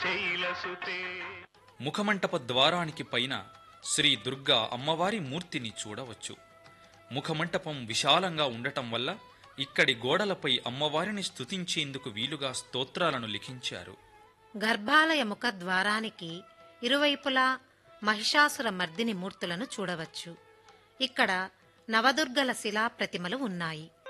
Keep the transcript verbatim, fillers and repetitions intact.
ముఖమంటప ద్వారానికి పైన శ్రీ దుర్గా అమ్మవారి మూర్తిని చూడవచ్చు. ముఖమంటపం విశాలంగా ఉండటం వల్ల ఇక్కడి గోడలపై అమ్మవారిని స్తుతించేందుకు వీలుగా స్తోత్రాలను లిఖించారు. గర్భాలయ ముఖ ద్వారానికి ఇరువైపులా మహిషాసుర మర్దిని మూర్తులను చూడవచ్చు. ఇక్కడ నవదుర్గల శిలా ప్రతిమలు ఉన్నాయి.